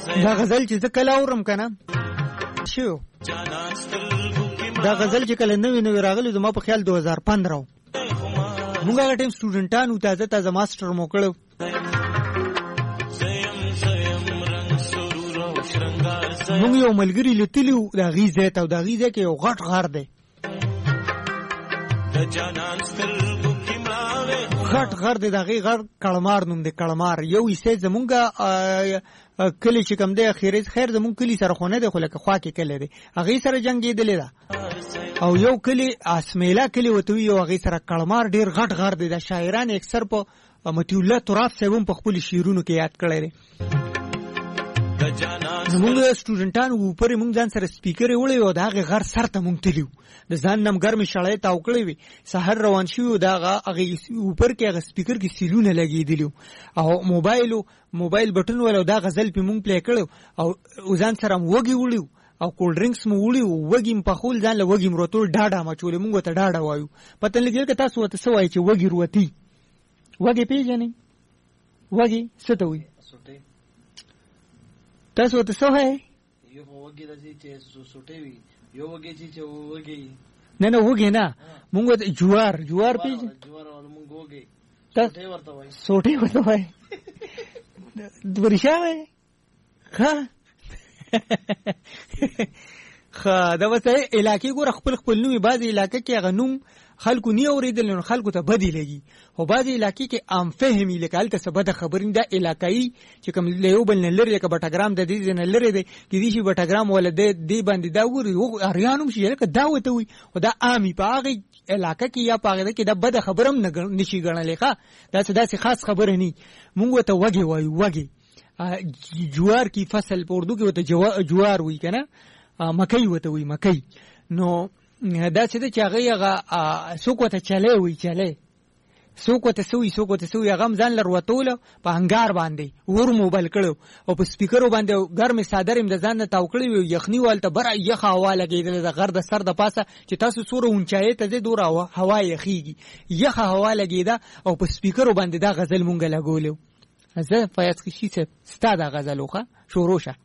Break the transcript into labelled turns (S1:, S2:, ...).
S1: دا غزل چې زه کله اورم کنه شو دا غزل چې کله نوې راغلی زما په خیال 2015 موږ هغه ټیم سټوډنټانو تازه ماستر مو کړو موږ یو ملګری لیتلیو د غیزه ته او د غیزه کې یو غټ غار دی غټ غر دی دغه غر کلمار نوم دی کلمار یو ایسه زمونږه کلی چې کوم دی خیر زمونږ کلی سره خونه دی خو لکه خوا کې کلی دی هغه سره جنگیدلې ده او یو کلی اسمیلا کلی وته یو هغه سره کلمار ډیر غټ غر دی د شاعران اکثر په متی الله تراب سیوم په خپل شعرونو کې یاد کړی دی زمونږ سټوډنټانو پر مونږ ځان سره سپیکر وړي او دا غر سر ته مونږ تلیو د ځان نم ګرمي شړې تاو کړی وي سحر روان شو دا هغه اوپر کې هغه سپیکر کې سیلونه لګیدلیو او موبایل بټن ول دا غزل په مونږ پلی کړو او ځان سره وګي وړیو او کول ډرینکس مو وړیو وګیم په خول ځان له وګیم روتول ډاډه ما چولې مونږ ته ډاډه وایو پته لګی که تاسو ته سوای چې وګي روتی وګي پیژنې وګي ستوي تاسو ته سوای
S2: یو وګي راځي چې سوټي وي یو وګي چې وګي
S1: نه وګي نه مونږ جوار پیژن
S2: جوار او مونږ وګي
S1: سوټي ورته وای ورشه وای دا وسه علاقې ګور خپل نومي بعضي علاقې کې غنوم خلکو نه اوریدل نو خلکو ته بدی لګي او بعضي علاقې کې عام فهمي لکه الته سبد خبرین دا علاقې چې کوم له یو بل نه لري که بټاګرام د دې نه لري کې دي شي بټاګرام ول د باندې دا ور اریانوم شي لکه دعوت وي او دا عامي پاغي علاقې کې یا پاغه کې دا بد خبرم نه نشي ګڼل ښه دا څه خاص خبره نه مونږ ته وګي وایو جوار کی فصل په اردو کې وته جوار وی کنه مکئی وته وی مکئی نو دا چې هغه څوک ته چلے وی چلے څوک ته سوي هغه ځان لر وتول په هنګار باندې ور موبایل کړو او په سپیکرو باندې ګرمه صادرم د ځان ته وکړی وی یخنی والته بر یخه هوا لګیدل د غر د سر د پاسه چې تاسو سوره اونچای ته د دور هوا یخیږي یخه هوا لګیدا او په سپیکرو باندې دا غزل مونږ لګولیو زه فیاض کی شي ست غزلوخه شوروشه